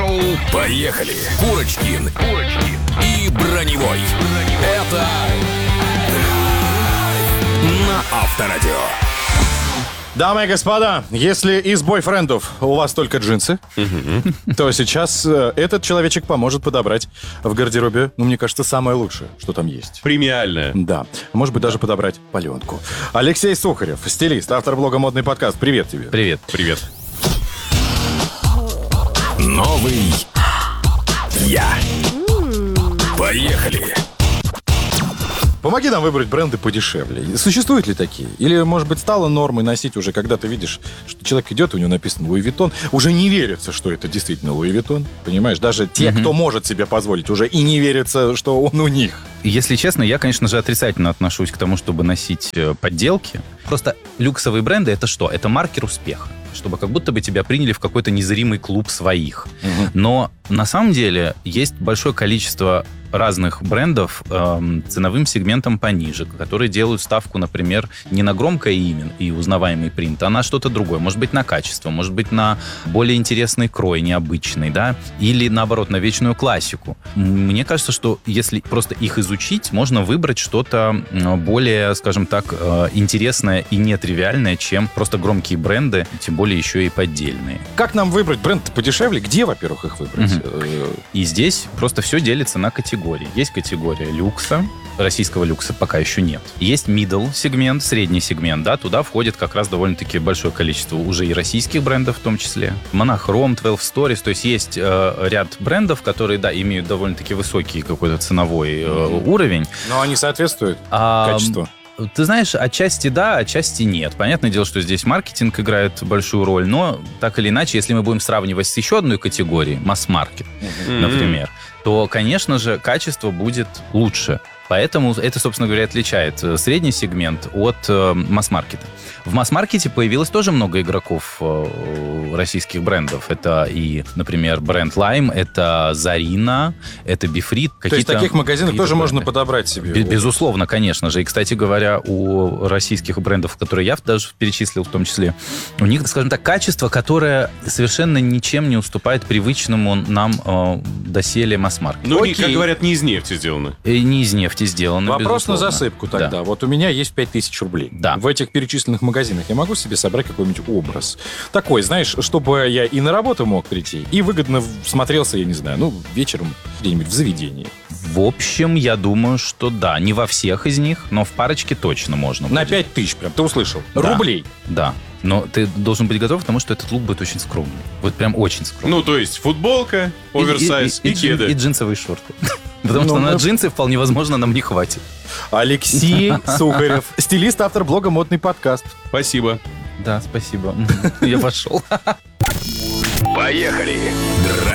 Шоу «Поехали». Курочкин и Броневой. Это на Авторадио. Дамы и господа, если из бойфрендов у вас только джинсы, то сейчас этот человечек поможет подобрать в гардеробе, мне кажется, самое лучшее, что там есть. Премиальное. Да, может быть, даже подобрать паленку. Алексей Сухарев, стилист, автор блога «Модный подкаст». Привет тебе. Привет. Привет. Новый я. Поехали. Помоги нам выбрать бренды подешевле. Существуют ли такие? Или, может быть, стало нормой носить уже, когда ты видишь, что человек идет, у него написано Луи Виттон, уже не верится, что это действительно Луи Виттон. Понимаешь, даже те, кто может себе позволить, уже и не верится, что он у них. Если честно, я, конечно же, отрицательно отношусь к тому, чтобы носить подделки. Просто люксовые бренды — это что? Это маркер успеха. Чтобы как будто бы тебя приняли в какой-то незримый клуб своих. Но на самом деле есть большое количество разных брендов ценовым сегментом пониже, которые делают ставку, например, не на громкое имя и узнаваемый принт, а на что-то другое. Может быть, на качество, может быть, на более интересный крой, необычный, да, или, наоборот, на вечную классику. Мне кажется, что если просто их изучить, можно выбрать что-то более, скажем так, интересное и нетривиальное, чем просто громкие бренды, тем более еще и поддельные. Как нам выбрать бренд подешевле? Где, во-первых, их выбрать? И здесь просто все делится на категории. Есть категория люкса, российского люкса пока еще нет. Есть middle сегмент, средний сегмент, да, туда входит как раз довольно-таки большое количество уже и российских брендов в том числе. Monochrome, 12 Stories, то есть есть ряд брендов, которые, да, имеют довольно-таки высокий какой-то ценовой уровень. Но они соответствуют качеству. Ты знаешь, отчасти да, отчасти нет. Понятное дело, что здесь маркетинг играет большую роль, но так или иначе, если мы будем сравнивать с еще одной категорией, масс-маркет, например, то, конечно же, качество будет лучше. Поэтому это, собственно говоря, отличает средний сегмент от масс-маркета. В масс-маркете появилось тоже много игроков российских брендов. Это и, например, бренд Lime, это Zarina, это Бифрит. То есть в таких магазинах тоже можно подобрать себе? Безусловно, конечно же. И, кстати говоря, у российских брендов, которые я даже перечислил в том числе, у них, скажем так, качество, которое совершенно ничем не уступает привычному нам доселе масс-маркету. Ну, как говорят, не из нефти сделаны. Не из нефти сделано, Вопрос безусловно. на засыпку тогда. Да. Вот у меня есть 5000 рублей. Да. В этих перечисленных магазинах я могу себе собрать какой-нибудь образ. Такой, знаешь, чтобы я и на работу мог прийти, и выгодно смотрелся, я не знаю, вечером где-нибудь в заведении. В общем, я думаю, что да. Не во всех из них, но в парочке точно можно На будет. 5000 прям, ты услышал? Да. Рублей. Да. Но ты должен быть готов к тому, что этот лук будет очень скромный. Вот прям очень скромный. Ну, то есть футболка, оверсайз и кеды. И джинсовые шорты. Потому что на джинсы вполне возможно нам не хватит. Алексей Сухарев, стилист, автор блога «Модный подкаст». Спасибо. Да, спасибо. Я пошел. Поехали.